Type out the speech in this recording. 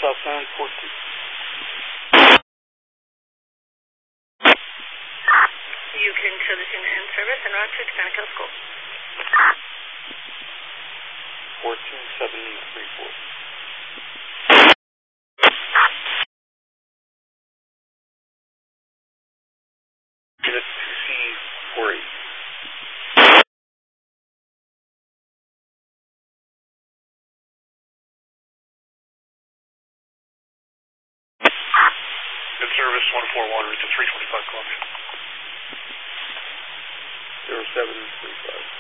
Southbound 14. You can show this unit in service and route to Conecuh School. 14734. Unit 2C48. In service 141, route to 325 Columbia. 0735.